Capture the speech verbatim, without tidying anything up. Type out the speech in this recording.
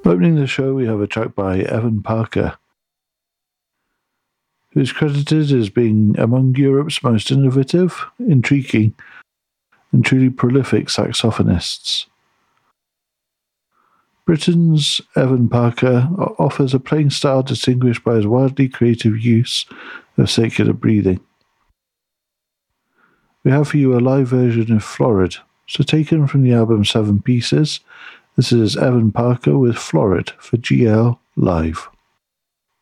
Opening the show, we have a track by Evan Parker, who is credited as being among Europe's most innovative, intriguing, and truly prolific saxophonists. Britain's Evan Parker offers a playing style distinguished by his wildly creative use of circular breathing. We have for you a live version of Florid, so taken from the album Seven Pieces. This is Evan Parker with Florid for G L Live.